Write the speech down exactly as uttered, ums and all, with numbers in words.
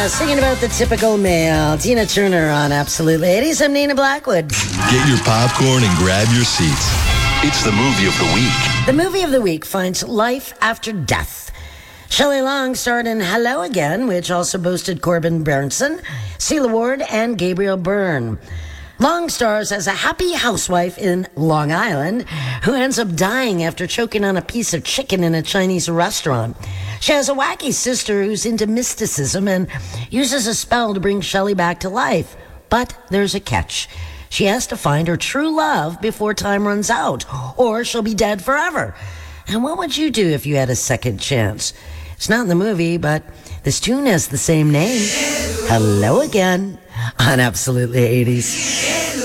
Singing about the typical male, Tina Turner on Absolutely eighties. I'm Nina Blackwood. Get your popcorn and grab your seats. It's the movie of the week. The movie of the week finds life after death. Shelley Long starred in Hello Again, which also boasted Corbin Bernsen, Celia Ward, and Gabriel Byrne. Long stars as a happy housewife in Long Island who ends up dying after choking on a piece of chicken in a Chinese restaurant. She has a wacky sister who's into mysticism and uses a spell to bring Shelley back to life. But there's a catch. She has to find her true love before time runs out, or she'll be dead forever. And what would you do if you had a second chance? It's not in the movie, but this tune has the same name. Hello Again on Absolutely eighties.